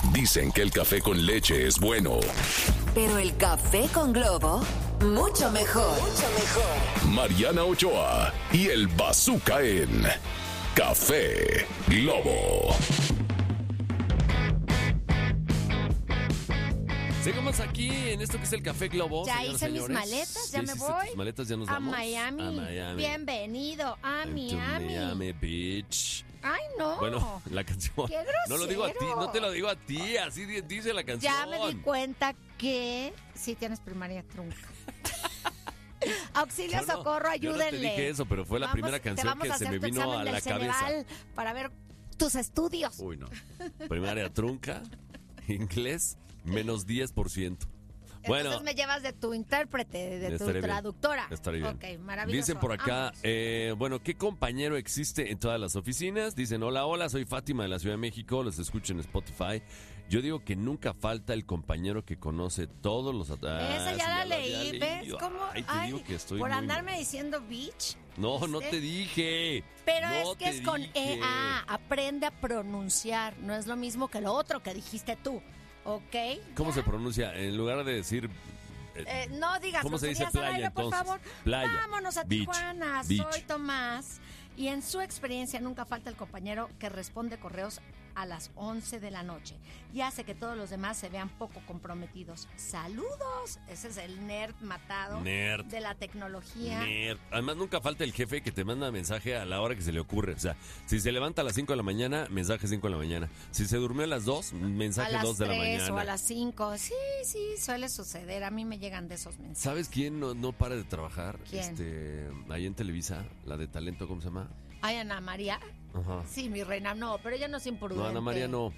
Dicen que el café con leche es bueno. Pero el café con Globo, mucho mejor. Mucho mejor. Mariana Ochoa y el Bazooka en Café Globo. Seguimos aquí en esto que es el Café Globo. Ya señoras, hice mis señores. maletas, ya me hiciste voy. Tus maletas, ya nos A vamos. Miami. A Miami. Bienvenido a Miami. Miami Beach. Ay, no. Bueno, la canción. Qué No lo digo a ti, grosero. no te lo digo a ti, así dice la canción. Ya me di cuenta que sí tienes primaria trunca. Auxilio, Yo no- socorro, yo no te ayúdenle. dije eso, pero fue la primera Te canción vamos que a se hacer me tu vino examen a del la cabeza. Ceneval para ver tus estudios. Uy, no. Primaria trunca, inglés, menos 10%. Bueno, Entonces me llevas de tu intérprete, de tu estaré bien, traductora. estaré bien. Ok, maravilloso. Dicen por acá, Vámonos. bueno, ¿qué compañero existe en todas las oficinas? Dicen, hola, soy Fátima de la Ciudad de México, los escucho en Spotify. Yo digo que nunca falta el compañero que conoce todos los... Esa ya la leí, ¿ves? ¿Cómo? Ay, te digo que estoy por muy andarme mal. diciendo bitch. No, no ¿viste? te dije. Pero No es que te es con dije. EA. Aprende a pronunciar. No es lo mismo que lo otro que dijiste tú. ¿Ok? ¿Cómo se pronuncia? En lugar de decir... No digas ¿Cómo se dice groserías al playa, aire, por entonces? favor. Playa. Vámonos a Beach. Tijuana. Beach. Soy Tomás. Y en su experiencia nunca falta el compañero que responde correos a las 11 de la noche y hace que todos los demás se vean poco comprometidos. ¡Saludos! Ese es el nerd matado Nerd. de la tecnología. Nerd. Además, nunca falta el jefe que te manda mensaje a la hora que se le ocurre. O sea, si se levanta a las 5 de la mañana, mensaje 5 de la mañana. Si se durmió a las 2, A mensaje las 2 de la 3 mañana. o a las 5. Sí, suele suceder. A mí me llegan de esos mensajes. ¿Sabes quién no para de trabajar? ¿Quién? Ahí en Televisa, la de talento, ¿cómo se llama? Ay, Ana María. Ajá. Sí, mi reina. No, pero ella no es imprudente. No, Ana María no.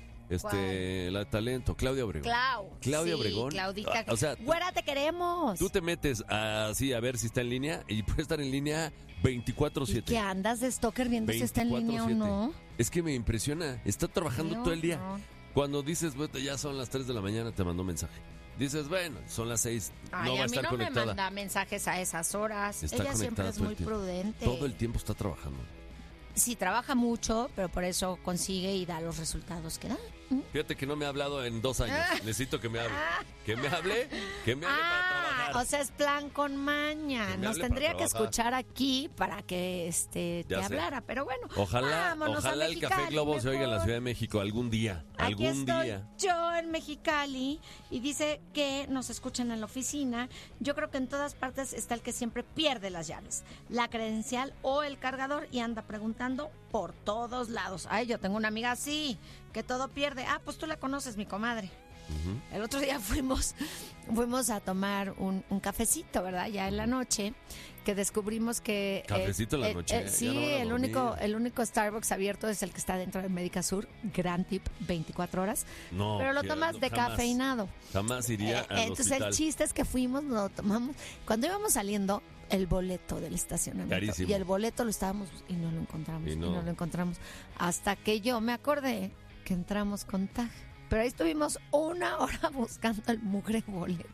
La de talento, Claudia Obregón. Claudia sí, Obregón. Claudita. O sea, Güera, te queremos. tú te metes así a ver si está en línea y puede estar en línea 24/7. ¿Y qué andas de stalker viendo si está en línea o 24/7. no? Es que me impresiona. Está trabajando Qué todo el día. horror. Cuando dices, bueno, ya son las 3 de la mañana, te mandó mensaje. Dices, bueno, son las 6, Ay, no va a a mí estar no conectada. me manda mensajes a esas horas. Está Ella siempre conectada es todo muy el tiempo. prudente. Todo el tiempo está trabajando. Sí, trabaja mucho, pero por eso consigue y da los resultados que da. Fíjate que no me ha hablado en 2 años. Necesito que me hable. Que me hable para trabajar. O sea, es plan con maña. Que me Nos hable tendría para que trabajar. escuchar aquí para que te Ya sé. hablara. Pero bueno, Ojalá vámonos a el Café Mexicali Globo se oiga en la mejor. Ciudad de México algún día. Aquí Algún estoy día. yo en Mexicali y dice que nos escuchan en la oficina. Yo creo que en todas partes está el que siempre pierde las llaves, la credencial o el cargador y anda preguntando por todos lados. Ay, yo tengo una amiga así, que todo pierde. Ah, pues tú la conoces, mi comadre. El otro día fuimos a tomar un cafecito, ¿verdad? Ya en la noche, que descubrimos que... Cafecito en la noche, ya sí, no van a dormir. el único Starbucks abierto es el que está dentro de Médica Sur. Gran tip, 24 horas. No, Pero lo que- tomas no, de jamás. cafeinado. Jamás iría al Entonces hospital. el chiste es que fuimos, lo tomamos. Cuando íbamos saliendo, el boleto del estacionamiento. Carísimo. Y el boleto lo estábamos y no lo encontramos. Y Y no. no lo encontramos. Hasta que yo me acordé que entramos con TAG. Pero ahí estuvimos 1 hora buscando el mugre boleto.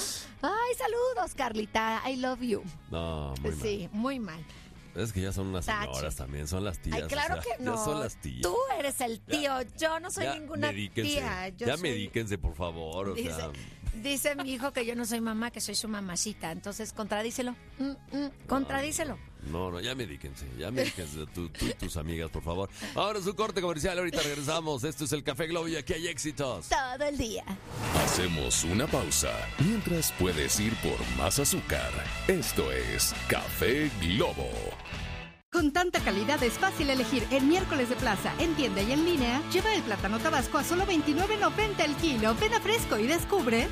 Ay, saludos, Carlita. I love you. No, muy mal. Sí, muy mal. Es que ya son unas Tache. señoras también, son las tías. Ay, claro o sea, que no. Ya son las tías. Tú eres el tío. Yo no soy Ya ninguna medíquense. tía. Yo Ya soy- medíquense, por favor. O Dice, sea, dice mi hijo que yo no soy mamá, que soy su mamacita. Entonces, contradícelo. Contradícelo. no, ya medíquense. Ya medíquense tú y tus amigas, por favor. Ahora su corte comercial, ahorita regresamos. Esto es el Café Globo y aquí hay éxitos. Todo el día. Hacemos una pausa mientras puedes ir por más azúcar. Esto es Café Globo. Con tanta calidad es fácil elegir en Miércoles de Plaza, en tienda y en línea. Lleva el plátano tabasco a solo $29.90 el kilo. Ven a Fresco y descubre.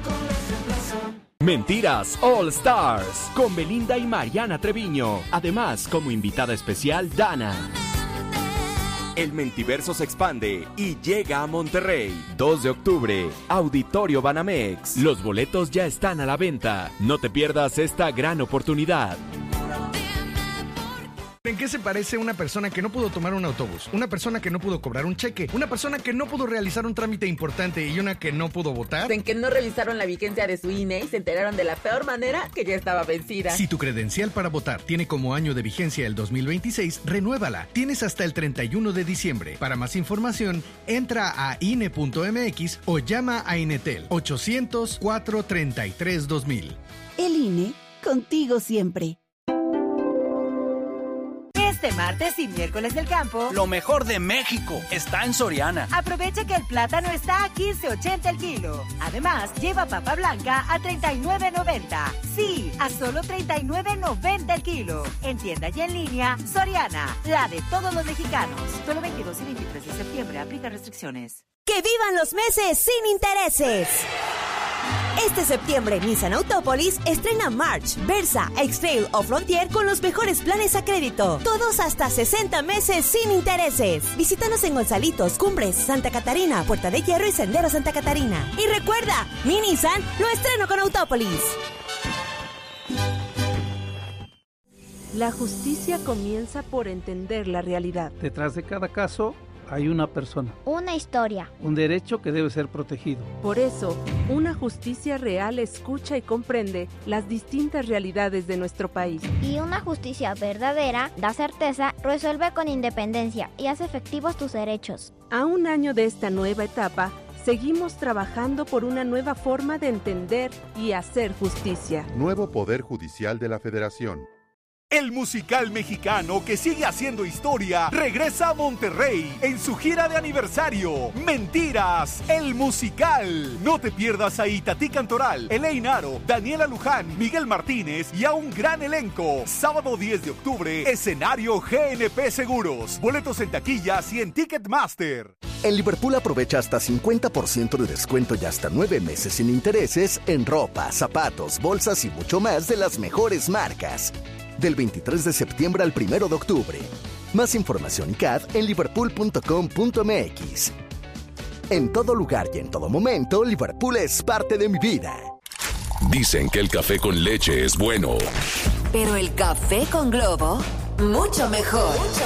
Mentiras All Stars con Belinda y Mariana Treviño. Además, como invitada especial, Dana. El Mentiverso se expande y llega a Monterrey. 2 de octubre, Auditorio Banamex. Los boletos ya están a la venta. No te pierdas esta gran oportunidad. ¿En qué se parece una persona que no pudo tomar un autobús, una persona que no pudo cobrar un cheque, una persona que no pudo realizar un trámite importante y una que no pudo votar? En que no revisaron la vigencia de su INE y se enteraron de la peor manera que ya estaba vencida. Si tu credencial para votar tiene como año de vigencia el 2026, renuévala. Tienes hasta el 31 de diciembre. Para más información, entra a INE.mx o llama a Inetel 800-433-2000. El INE, contigo siempre. Este martes y miércoles del campo, lo mejor de México está en Soriana. Aprovecha que el plátano está a 15.80 el kilo. Además, lleva papa blanca a 39.90. Sí, a solo 39.90 el kilo. En tienda y en línea, Soriana, la de todos los mexicanos. Solo 22 y 23 de septiembre, aplica restricciones. ¡Que vivan los meses sin intereses! Este septiembre, Nissan Autópolis estrena March, Versa, X-Trail o Frontier con los mejores planes a crédito. Todos hasta 60 meses sin intereses. Visítanos en Gonzalitos, Cumbres, Santa Catarina, Puerta de Hierro y Sendero Santa Catarina. Y recuerda, mi Nissan lo estreno con Autópolis. La justicia comienza por entender la realidad. Detrás de cada caso hay una persona. Una historia. Un derecho que debe ser protegido. Por eso, una justicia real escucha y comprende las distintas realidades de nuestro país. Y una justicia verdadera da certeza, resuelve con independencia y hace efectivos tus derechos. A un año de esta nueva etapa, seguimos trabajando por una nueva forma de entender y hacer justicia. Nuevo Poder Judicial de la Federación. El musical mexicano que sigue haciendo historia regresa a Monterrey en su gira de aniversario. Mentiras, el musical. No te pierdas a Itatí Cantoral, Elaine Aro, Daniela Luján, Miguel Martínez y a un gran elenco. Sábado 10 de octubre, escenario GNP Seguros. Boletos en taquillas y en Ticketmaster. En Liverpool aprovecha hasta 50% de descuento y hasta 9 meses sin intereses en ropa, zapatos, bolsas y mucho más de las mejores marcas. Del 23 de septiembre al 1 de octubre. Más información y CAD en liverpool.com.mx. En todo lugar y en todo momento, Liverpool es parte de mi vida. Dicen que el café con leche es bueno. Pero el café con Globo, mucho mejor.